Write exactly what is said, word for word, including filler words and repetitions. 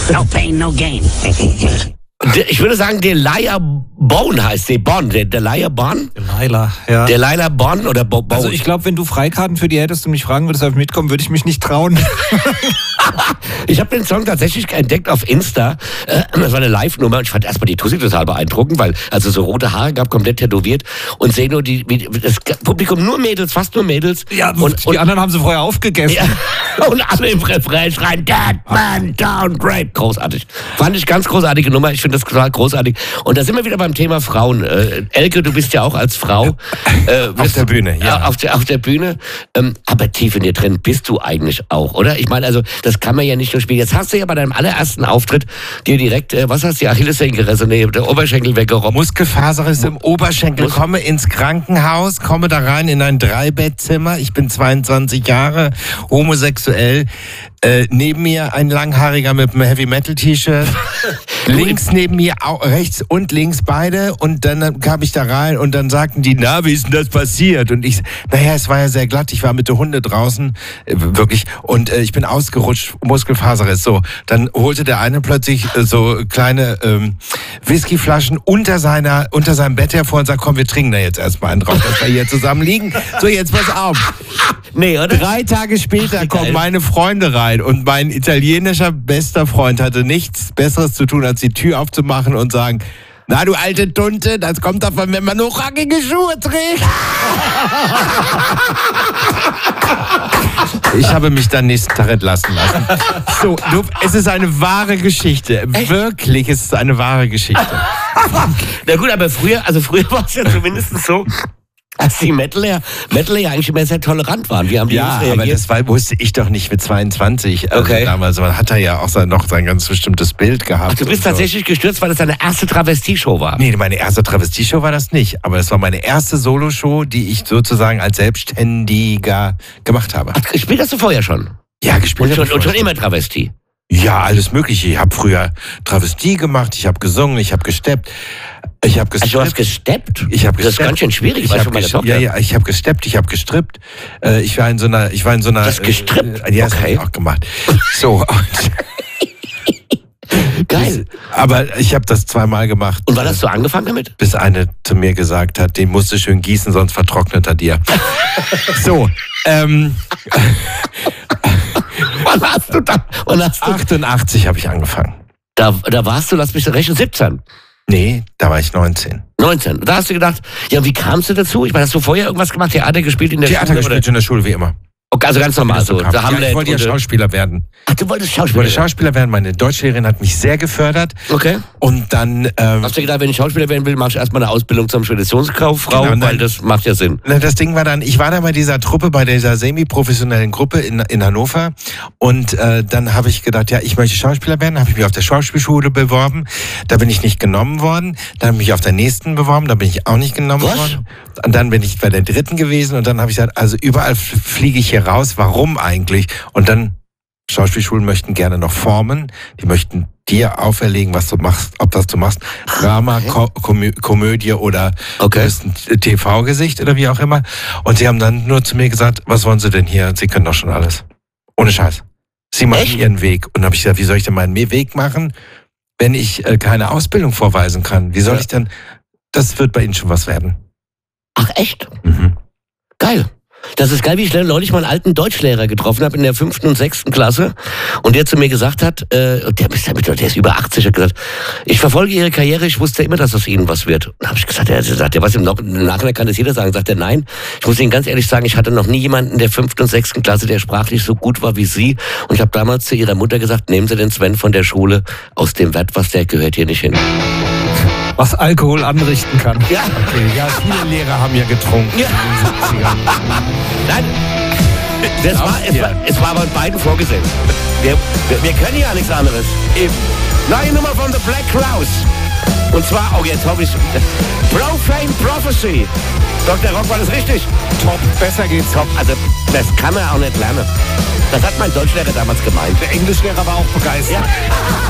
No pain, no gain. Ich würde sagen, Delilah Bone heißt sie. Bonn. Delilah Bonn? Delilah, ja. Delilah Bonn oder Bo Bone? Also ich glaube, wenn du Freikarten für die hättest und mich fragen würdest, ob ich mitkommen, würde ich mich nicht trauen. Ich habe den Song tatsächlich entdeckt auf Insta. Das war eine Live-Nummer und ich fand erstmal die Tussi total beeindruckend, weil also so rote Haare gab, komplett tätowiert und sehe nur die, wie, das Publikum nur Mädels, fast nur Mädels. Ja, und, die und, anderen haben sie vorher aufgegessen. Ja, und alle im Refrain schreien, Dead Man Down Rape. Großartig. Fand ich ganz großartige Nummer. Ich finde das total großartig. Und da sind wir wieder beim Thema Frauen. Äh, Elke, du bist ja auch als Frau. Äh, auf der Bühne, ja. Auf der, auf der Bühne. Ähm, aber tief in dir drin bist du eigentlich auch, oder? Ich meine, also, das kann man ja nicht nur spielen. Jetzt hast du ja bei deinem allerersten Auftritt dir direkt, äh, was hast du, die Achillessehnengerisse, nee, der Oberschenkel weggerobbt. Muskelfaserriss im Oberschenkel. Mus komme ins Krankenhaus, komme da rein in ein Dreibettzimmer. Ich bin zweiundzwanzig Jahre, homosexuell. Äh, neben mir ein Langhaariger mit einem Heavy-Metal-T-Shirt. Links neben mir, auch, rechts und links beide. Und dann kam ich da rein und dann sagten die, na, wie ist denn das passiert? Und ich, naja, es war ja sehr glatt. Ich war mit der Hunde draußen, äh, wirklich. Und äh, ich bin ausgerutscht, Muskelfaserriss. So, dann holte der eine plötzlich äh, so kleine ähm, Whiskyflaschen unter seiner, unter seinem Bett hervor und sagt, komm, wir trinken da jetzt erstmal einen drauf, dass wir hier zusammen liegen. So, jetzt pass auf. Nee, oder? Drei Tage später kommen meine Freunde rein und mein italienischer bester Freund hatte nichts Besseres zu tun, als die Tür aufzumachen und sagen, na du alte Tunte, das kommt davon, wenn man hochhackige Schuhe trägt. Ich habe mich dann nächsten Tag entlassen lassen. So, du, es ist eine wahre Geschichte. Echt? Wirklich, es ist eine wahre Geschichte. Na gut, aber früher, also früher war es ja zumindest so, als die Metaler, Metaler ja eigentlich immer sehr tolerant waren. Wie haben die ja, aber das war, wusste ich doch nicht mit zweiundzwanzig. Also okay. Damals man hat er ja auch sein, noch sein ganz bestimmtes Bild gehabt. Ach, du bist tatsächlich so gestürzt, weil das deine erste Travestie-Show war? Nee, meine erste Travestie-Show war das nicht. Aber das war meine erste Solo-Show, die ich sozusagen als Selbstständiger gemacht habe. Ach, gespielt hast du vorher schon? Ja, gespielt Und habe schon, ich und schon immer Travestie? Ja, alles Mögliche. Ich habe früher Travestie gemacht, ich habe gesungen, ich habe gesteppt. Ich habe gestrippt. Also du hast gesteppt? Ich habe Das ist ganz schön schwierig. Ich habe ges ja, ja, ich habe gesteppt, ich habe gestrippt. Äh, ich war in so einer, ich war in so einer. Das gestrippt? Äh, ja, das okay. habe ich auch gemacht. So. Geil. Aber ich habe das zweimal gemacht. Und wann hast du angefangen damit? Bis eine zu mir gesagt hat, den musst du schön gießen, sonst vertrocknet er dir. So. Ähm. Wann hast du da? Wann hast du achtundachtzig habe ich angefangen. Da, da warst du, lass mich rechnen, siebzehn. Nee, da war ich neunzehn. neunzehn. Da hast du gedacht, ja, wie kamst du dazu? Ich meine, hast du vorher irgendwas gemacht? Theater gespielt in der Theater Schule? Theater gespielt in der Schule, wie immer. Okay, also ganz normal so. Da ja, ich wollte ja Schauspieler werden. Ach, du wolltest Schauspieler werden? Ich wollte Schauspieler werden. Meine Deutschlehrerin hat mich sehr gefördert. Okay. Und dann... Ähm, hast du gedacht, wenn ich Schauspieler werden will, mache ich erstmal eine Ausbildung zur Speditionskauffrau, genau, weil das macht ja Sinn. Das Ding war dann, ich war da bei dieser Truppe, bei dieser semi-professionellen Gruppe in, in Hannover. Und äh, dann habe ich gedacht, ja, ich möchte Schauspieler werden. Habe ich mich auf der Schauspielschule beworben. Da bin ich nicht genommen worden. Dann habe ich mich auf der nächsten beworben. Da bin ich auch nicht genommen Was? worden. Und dann bin ich bei der dritten gewesen. Und dann habe ich gesagt, also überall fliege ich hier raus. Warum eigentlich? Und dann, Schauspielschulen möchten gerne noch formen. Die möchten dir auferlegen, was du machst, ob das du machst. Drama, okay. Ko Komö Komödie oder okay. du bist ein T V-Gesicht oder wie auch immer. Und sie haben dann nur zu mir gesagt, was wollen sie denn hier? Sie können doch schon alles. Ohne Scheiß. Sie machen Echt? Ihren Weg. Und dann habe ich gesagt, wie soll ich denn meinen Weg machen, wenn ich äh, keine Ausbildung vorweisen kann? Wie soll ja. ich denn, das wird bei Ihnen schon was werden. Ach echt? Mhm. Geil. Das ist geil, wie ich neulich mal einen alten Deutschlehrer getroffen habe in der fünften und sechsten Klasse und der zu mir gesagt hat, äh, der, der ist über achtzig, hat gesagt, ich verfolge Ihre Karriere, ich wusste immer, dass aus Ihnen was wird. Und dann habe ich gesagt, er sagt, ja, was im Nachhinein kann das jeder sagen. Sagt er, nein, ich muss Ihnen ganz ehrlich sagen, ich hatte noch nie jemanden in der fünften und sechsten Klasse, der sprachlich so gut war wie Sie. Und ich habe damals zu Ihrer Mutter gesagt, nehmen Sie den Sven von der Schule, aus dem Wert, was der gehört hier nicht hin. Was Alkohol anrichten kann. Ja, okay. Ja, viele Lehrer haben ja getrunken ja. in den siebzigern. Nein, das war, es, war, es war bei beiden vorgesehen. Wir, wir, wir können ja nichts anderes. Eben. Neue Nummer von The Black Crowes. Und zwar, oh jetzt hoffe ich, Profane Prophecy. Doktor Rock, war das richtig? Top, besser geht's. Top, also das kann man auch nicht lernen. Das hat mein Deutschlehrer damals gemeint. Der Englischlehrer war auch begeistert. Ja.